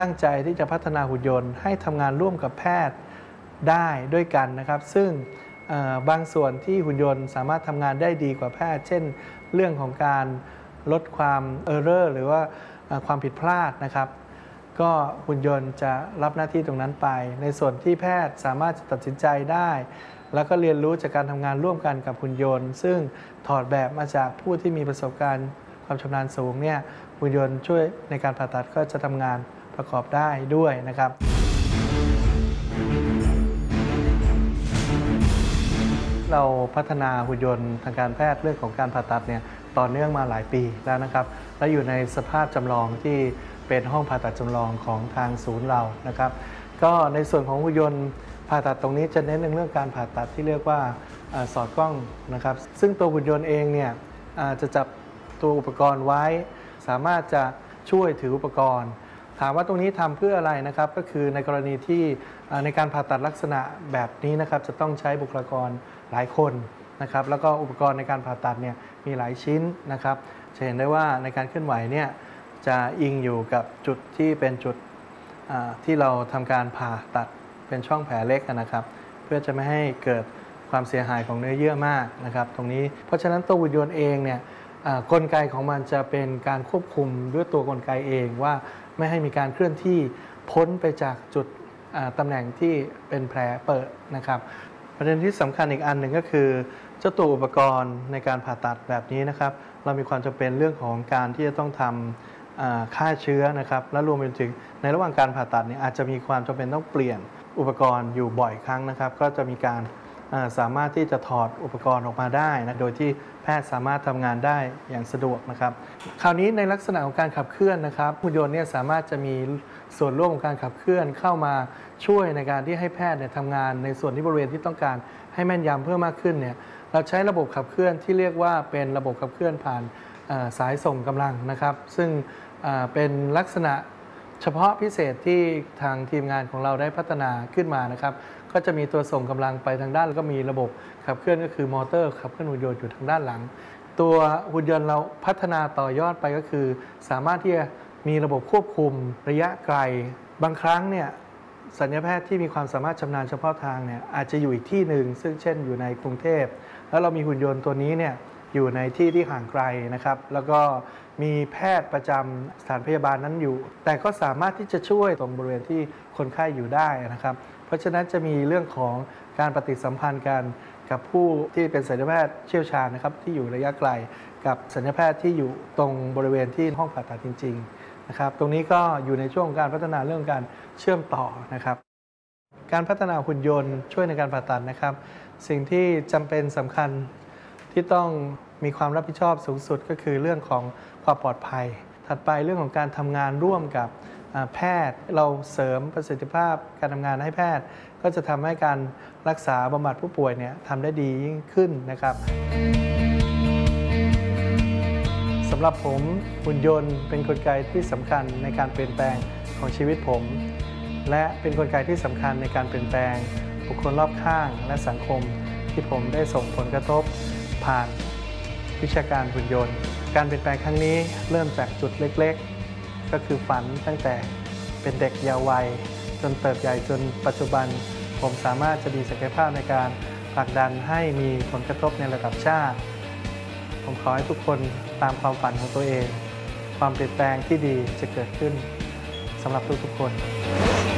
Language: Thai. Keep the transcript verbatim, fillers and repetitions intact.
ตั้งใจที่จะพัฒนาหุ่นยนต์ให้ทำงานร่วมกับแพทย์ได้ด้วยกันนะครับซึ่งบางส่วนที่หุ่นยนต์สามารถทำงานได้ดีกว่าแพทย์เช่นเรื่องของการลดความเออร์เรอร์หรือว่าความผิดพลาดนะครับก็หุ่นยนต์จะรับหน้าที่ตรงนั้นไปในส่วนที่แพทย์สามารถตัดสินใจได้แล้วก็เรียนรู้จากการทำงานร่วมกันกับหุ่นยนต์ซึ่งถอดแบบมาจากผู้ที่มีประสบการณ์ความชำนาญสูงเนี่ยหุ่นยนต์ช่วยในการผ่าตัดก็จะทำงานประกอบได้ด้วยนะครับเราพัฒนาหุ่นยนต์ทางการแพทย์เรื่องของการผ่าตัดเนี่ยต่อเนื่องมาหลายปีแล้วนะครับและอยู่ในสภาพจำลองที่เป็นห้องผ่าตัดจำลองของทางศูนย์เรานะครับก็ในส่วนของหุ่นยนต์ผ่าตัดตรงนี้จะเน้นในเรื่องการผ่าตัดที่เรียกว่าสอดกล้องนะครับซึ่งตัวหุ่นยนต์เองเนี่ยจะจับตัวอุปกรณ์ไว้สามารถจะช่วยถืออุปกรณ์ถามว่าตรงนี้ทำเพื่ออะไรนะครับก็คือในกรณีที่ในการผ่าตัดลักษณะแบบนี้นะครับจะต้องใช้บุคลากรหลายคนนะครับแล้วก็อุปกรณ์ในการผ่าตัดเนี่ยมีหลายชิ้นนะครับจะเห็นได้ว่าในการเคลื่อนไหวเนี่ยจะอิงอยู่กับจุดที่เป็นจุดที่เราทำการผ่าตัดเป็นช่องแผลเล็กนะครับเพื่อจะไม่ให้เกิดความเสียหายของเนื้อเยื่อมากนะครับตรงนี้เพราะฉะนั้นตัวหุ่นยนต์เองเนี่ยกลไกของมันจะเป็นการควบคุมด้วยตัวกลไกเองว่าไม่ให้มีการเคลื่อนที่พ้นไปจากจุดตำแหน่งที่เป็นแผลเปิดนะครับประเด็นที่สำคัญอีกอันหนึ่งก็คือเจ้าตัวอุปกรณ์ในการผ่าตัดแบบนี้นะครับเรามีความจำเป็นเรื่องของการที่จะต้องทำฆ่าเชื้อนะครับและรวมไปถึงในระหว่างการผ่าตัดเนี่ยอาจจะมีความจำเป็นต้องเปลี่ยนอุปกรณ์อยู่บ่อยครั้งนะครับก็จะมีการสามารถที่จะถอดอุปกรณ์ออกมาได้นะโดยที่แพทย์สามารถทำงานได้อย่างสะดวกนะครับคราวนี้ในลักษณะของการขับเคลื่อนนะครับหุ่นยนต์เนี่ยสามารถจะมีส่วนร่วมของการขับเคลื่อนเข้ามาช่วยในการที่ให้แพทย์เนี่ยทำงานในส่วนที่บริเวณที่ต้องการให้แม่นยำเพิ่มมากขึ้นเนี่ยเราใช้ระบบขับเคลื่อนที่เรียกว่าเป็นระบบขับเคลื่อนผ่านสายส่งกำลังนะครับซึ่งเป็นลักษณะเฉพาะพิเศษที่ทางทีมงานของเราได้พัฒนาขึ้นมานะครับก็จะมีตัวส่งกำลังไปทางด้านแล้วก็มีระบบขับเคลื่อนก็คือมอเตอร์ขับเคลื่อนหุ่นยนต์อยู่ทางด้านหลังตัวหุ่นยนต์เราพัฒนาต่อยอดไปก็คือสามารถที่จะมีระบบควบคุมระยะไกลบางครั้งเนี่ยศัลยแพทย์ที่มีความสามารถชำนาญเฉพาะทางเนี่ยอาจจะอยู่อีกที่หนึ่งซึ่งเช่นอยู่ในกรุงเทพแล้วเรามีหุ่นยนต์ตัวนี้เนี่ยอยู่ในที่ที่ห่างไกลนะครับแล้วก็มีแพทย์ประจำสถานพยาบาลนั้นอยู่แต่ก็สามารถที่จะช่วยตรงบริเวณที่คนไข้อยู่ได้นะครับเพราะฉะนั้นจะมีเรื่องของการปฏิสัมพันธ์กันกับผู้ที่เป็นศัลยแพทย์เชี่ยวชาญนะครับที่อยู่ระยะไกลกับศัลยแพทย์ที่อยู่ตรงบริเวณที่ห้องผ่าตัดจริงๆนะครับตรงนี้ก็อยู่ในช่วงการพัฒนาเรื่องการเชื่อมต่อนะครับการพัฒนาหุ่นยนต์ช่วยในการผ่าตัดนะครับสิ่งที่จำเป็นสำคัญที่ต้องมีความรับผิดชอบสูงสุดก็คือเรื่องของความปลอดภัยถัดไปเรื่องของการทำงานร่วมกับแพทย์เราเสริมประสิทธิภาพการทำงานให้แพทย์ก็จะทำให้การรักษาบำบัดผู้ป่วยเนี่ยทำได้ดียิ่งขึ้นนะครับสำหรับผมหุ่นยนต์เป็นกลไกที่สำคัญในการเปลี่ยนแปลงของชีวิตผมและเป็นกลไกที่สำคัญในการเปลี่ยนแปลงบุคคลรอบข้างและสังคมที่ผมได้ส่งผลกระทบผ่านวิชาการหุ่นยนต์การเปลี่ยนแปลงครั้งนี้เริ่มจากจุดเล็กๆก็คือฝันตั้งแต่เป็นเด็กเยาว์วัยจนเติบใหญ่จนปัจจุบันผมสามารถจะมีศักยภาพในการผลักดันให้มีผลกระทบในระดับชาติผมขอให้ทุกคนตามความฝันของตัวเองความเปลี่ยนแปลงที่ดีจะเกิดขึ้นสำหรับทุกๆคน